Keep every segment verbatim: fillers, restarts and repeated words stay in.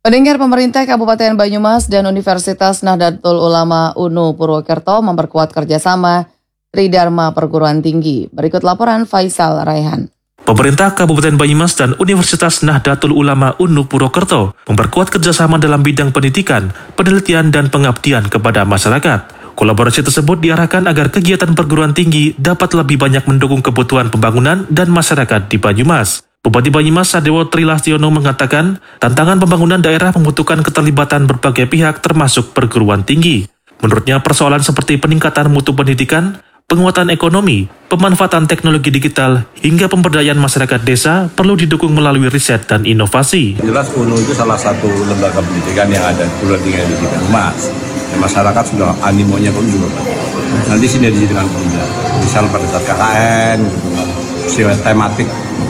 Pendengar, pemerintah Kabupaten Banyumas dan Universitas Nahdlatul Ulama U N U Purwokerto memperkuat kerjasama Tridharma Perguruan Tinggi. Berikut laporan Faisal Raihan. Pemerintah Kabupaten Banyumas dan Universitas Nahdlatul Ulama U N U Purwokerto memperkuat kerjasama dalam bidang pendidikan, penelitian, dan pengabdian kepada masyarakat. Kolaborasi tersebut diarahkan agar kegiatan perguruan tinggi dapat lebih banyak mendukung kebutuhan pembangunan dan masyarakat di Banyumas. Bupati Banyumas Sadewo Trilastiono mengatakan, tantangan pembangunan daerah membutuhkan keterlibatan berbagai pihak termasuk perguruan tinggi. Menurutnya, persoalan seperti peningkatan mutu pendidikan, penguatan ekonomi, pemanfaatan teknologi digital, hingga pemberdayaan masyarakat desa perlu didukung melalui riset dan inovasi. Jelas U N U itu salah satu lembaga pendidikan yang ada di perguruan tinggi di Banyumas. Masyarakat sudah animonya pun juga banyak. Nanti sinergi dengan pemerintah, misal pada saat K K N, gitu, tematik,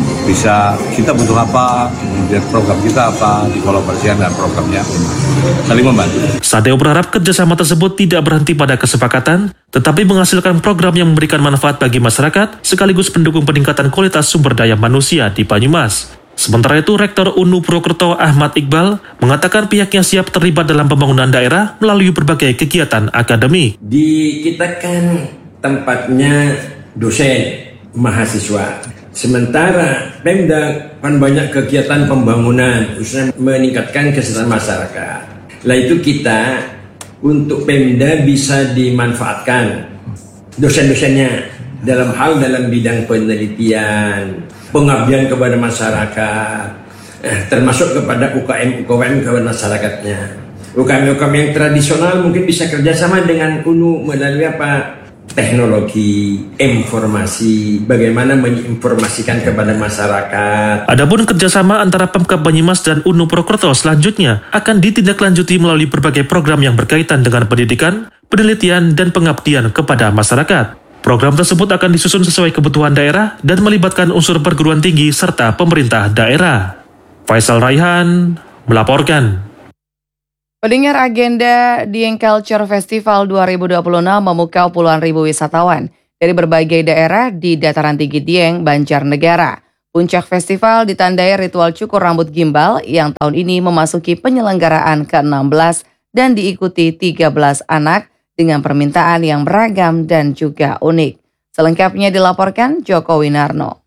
bisa kita butuh apa, kemudian program kita apa, dikolaborasikan dan programnya saling membantu. Sadewo berharap kerjasama tersebut tidak berhenti pada kesepakatan, tetapi menghasilkan program yang memberikan manfaat bagi masyarakat, sekaligus mendukung peningkatan kualitas sumber daya manusia di Banyumas. Sementara itu, Rektor U N U Purwokerto Ahmad Iqbal mengatakan pihaknya siap terlibat dalam pembangunan daerah melalui berbagai kegiatan akademik. Di kita kan tempatnya dosen, mahasiswa. Sementara Pemda kan banyak kegiatan pembangunan, khususnya meningkatkan kesejahteraan masyarakat. Lah itu kita untuk Pemda bisa dimanfaatkan dosen-dosennya dalam hal dalam bidang penelitian, pengabdian kepada masyarakat, eh, termasuk kepada U K M U K M kepada masyarakatnya. U K M U K M yang tradisional mungkin bisa kerjasama dengan U N U melalui apa? Teknologi, informasi, bagaimana menginformasikan kepada masyarakat. Adapun kerjasama antara Pemkab Banyumas dan U N U Purwokerto selanjutnya akan ditindaklanjuti melalui berbagai program yang berkaitan dengan pendidikan, penelitian, dan pengabdian kepada masyarakat. Program tersebut akan disusun sesuai kebutuhan daerah dan melibatkan unsur perguruan tinggi serta pemerintah daerah. Faisal Raihan melaporkan. Pendengar, agenda Dieng Culture Festival dua ribu dua puluh enam memukau puluhan ribu wisatawan dari berbagai daerah di Dataran Tinggi Dieng, Banjarnegara. Puncak festival ditandai ritual cukur rambut gimbal yang tahun ini memasuki penyelenggaraan ke enam belas dan diikuti tiga belas anak dengan permintaan yang beragam dan juga unik. Selengkapnya dilaporkan Joko Winarno.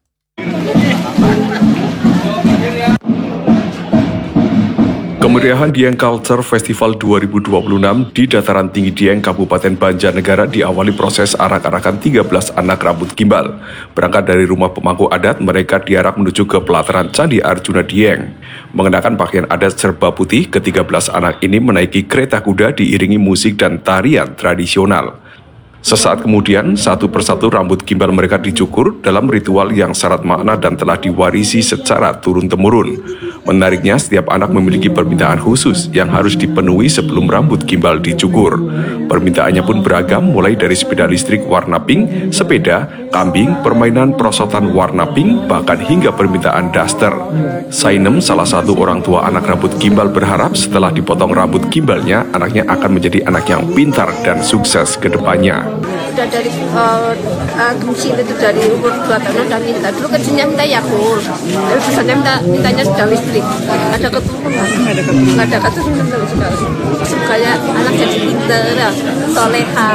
Kemeriahan Dieng Culture Festival dua ribu dua puluh enam di Dataran Tinggi Dieng, Kabupaten Banjarnegara diawali proses arak-arakan tiga belas anak rambut gimbal. Berangkat dari rumah pemangku adat, mereka diarak menuju ke pelataran Candi Arjuna Dieng. Mengenakan pakaian adat serba putih, ke tiga belas anak ini menaiki kereta kuda diiringi musik dan tarian tradisional. Sesaat kemudian, satu persatu rambut gimbal mereka dicukur dalam ritual yang syarat makna dan telah diwarisi secara turun-temurun. Menariknya, setiap anak memiliki permintaan khusus yang harus dipenuhi sebelum rambut gimbal dicukur. Permintaannya pun beragam, mulai dari sepeda listrik warna pink, sepeda, kambing, permainan perosotan warna pink, bahkan hingga permintaan daster. Sainem, salah satu orang tua anak rambut gimbal, berharap setelah dipotong rambut gimbalnya, anaknya akan menjadi anak yang pintar dan sukses ke depannya. Udah dari uh, uh, gemsi itu dari umur dua tahun udah minta. Dulu kecilnya minta Yakult, lalu besarnya minta mintanya sudah listrik. Ada keturunan, nggak ada keturunan terus supaya anak jadi pintar, soleha,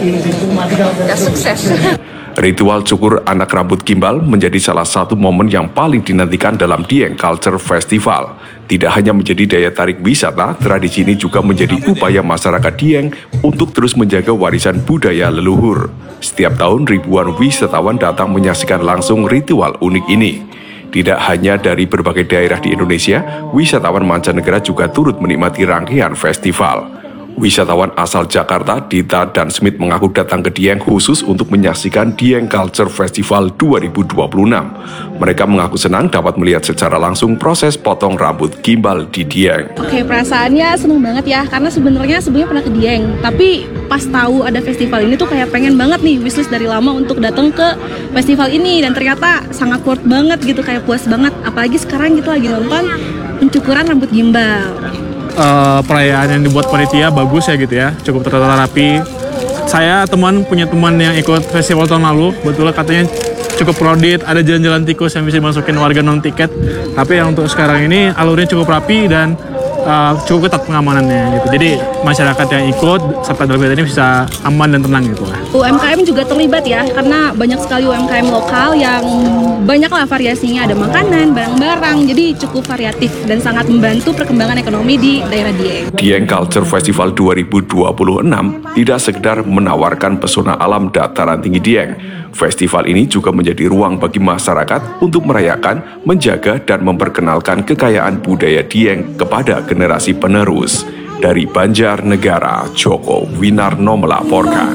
ya sukses. Ritual cukur anak rambut gimbal menjadi salah satu momen yang paling dinantikan dalam Dieng Culture Festival. Tidak hanya menjadi daya tarik wisata, tradisi ini juga menjadi upaya masyarakat Dieng untuk terus menjaga warisan budaya leluhur. Setiap tahun ribuan wisatawan datang menyaksikan langsung ritual unik ini. Tidak hanya dari berbagai daerah di Indonesia, wisatawan mancanegara juga turut menikmati rangkaian festival. Wisatawan asal Jakarta, Dita dan Smith mengaku datang ke Dieng khusus untuk menyaksikan Dieng Culture Festival dua ribu dua puluh enam. Mereka mengaku senang dapat melihat secara langsung proses potong rambut gimbal di Dieng. Oke, perasaannya seneng banget ya, karena sebenarnya sebelumnya pernah ke Dieng, tapi pas tahu ada festival ini tuh kayak pengen banget nih wishlist dari lama untuk datang ke festival ini, dan ternyata sangat worth banget gitu, kayak puas banget. Apalagi sekarang gitu lagi nonton pencukuran rambut gimbal. Uh, perayaan yang dibuat panitia bagus ya gitu ya, cukup tertata rapi. Saya teman punya teman yang ikut festival tahun lalu, betul katanya cukup crowded, ada jalan-jalan tikus yang bisa dimasukin warga non tiket. Tapi yang untuk sekarang ini alurnya cukup rapi dan uh, cukup ketat pengamanannya gitu. Jadi masyarakat yang ikut serta dalam kegiatan ini bisa aman dan tenang gitu lah. U M K M juga terlibat ya, karena banyak sekali U M K M lokal yang banyak lah variasinya, ada makanan, barang-barang, jadi cukup variatif dan sangat membantu perkembangan ekonomi di daerah Dieng. Dieng Culture Festival dua ribu dua puluh enam tidak sekedar menawarkan pesona alam dataran tinggi Dieng. Festival ini juga menjadi ruang bagi masyarakat untuk merayakan, menjaga, dan memperkenalkan kekayaan budaya Dieng kepada generasi penerus. Dari Banjarnegara, Joko Winarno melaporkan.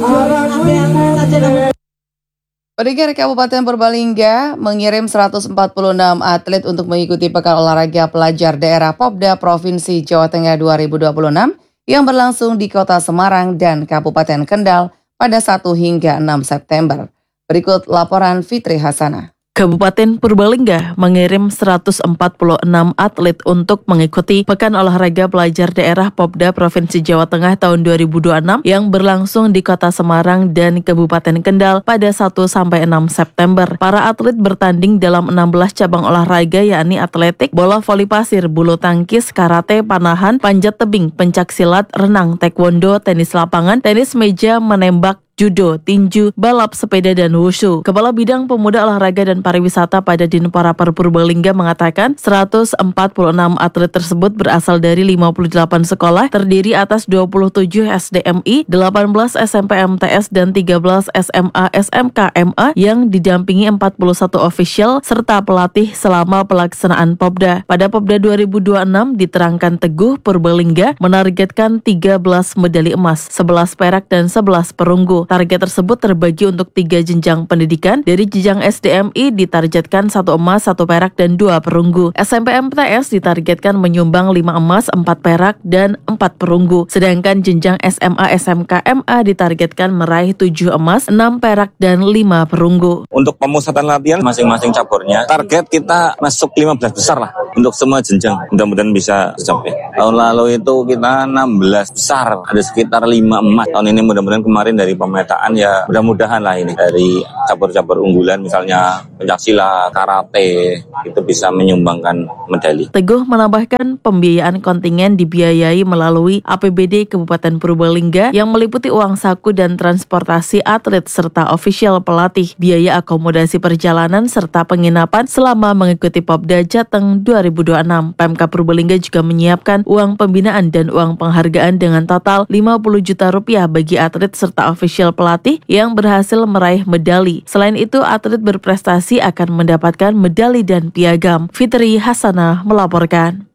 Pendengar, Kabupaten Purbalingga mengirim seratus empat puluh enam atlet untuk mengikuti Pekan Olahraga Pelajar Daerah Popda Provinsi Jawa Tengah dua ribu dua puluh enam yang berlangsung di Kota Semarang dan Kabupaten Kendal pada satu hingga enam September. Berikut laporan Fitri Hasanah. Kabupaten Purbalingga mengirim seratus empat puluh enam atlet untuk mengikuti Pekan Olahraga Pelajar Daerah Popda Provinsi Jawa Tengah tahun dua ribu dua puluh enam yang berlangsung di Kota Semarang dan Kabupaten Kendal pada satu sampai enam September. Para atlet bertanding dalam enam belas cabang olahraga yakni atletik, bola voli pasir, bulu tangkis, karate, panahan, panjat tebing, pencak silat, renang, taekwondo, tenis lapangan, tenis meja, menembak, judo, tinju, balap sepeda, dan wushu. Kepala Bidang Pemuda Olahraga dan Pariwisata pada Dinparapar Purbalingga mengatakan seratus empat puluh enam atlet tersebut berasal dari lima puluh delapan sekolah, terdiri atas dua puluh tujuh S D M I, delapan belas S M P M T S, dan tiga belas S M A S M K M A yang didampingi empat puluh satu official serta pelatih selama pelaksanaan Popda. Pada Popda dua ribu dua puluh enam diterangkan Teguh Purbalingga menargetkan tiga belas medali emas, sebelas perak, dan sebelas perunggu. Target tersebut terbagi untuk tiga jenjang pendidikan. Dari jenjang S D M I ditargetkan satu emas, satu perak, dan dua perunggu. S M P M T S ditargetkan menyumbang lima emas, empat perak, dan empat perunggu. Sedangkan jenjang S M A S M K M A ditargetkan meraih tujuh emas, enam perak, dan lima perunggu. Untuk pemusatan latihan masing-masing caburnya, target kita masuk lima belas besar lah untuk semua jenjang. Mudah-mudahan bisa tercapai. Tahun lalu itu kita enam belas besar, ada sekitar lima emas. Tahun ini mudah-mudahan kemarin dari pemetaan ya mudah-mudahan lah ini dari cabur-cabur unggulan misalnya pencaksilat, karate itu bisa menyumbangkan medali. Teguh menambahkan pembiayaan kontingen dibiayai melalui A P B D Kabupaten Purbalingga yang meliputi uang saku dan transportasi atlet serta official pelatih, biaya akomodasi perjalanan serta penginapan selama mengikuti Popda Jateng dua ribu dua puluh enam. Pemkab Purbalingga juga menyiapkan uang pembinaan dan uang penghargaan dengan total lima puluh juta rupiah bagi atlet serta official pelatih yang berhasil meraih medali. Selain itu, atlet berprestasi akan mendapatkan medali dan piagam. Fitri Hasanah melaporkan.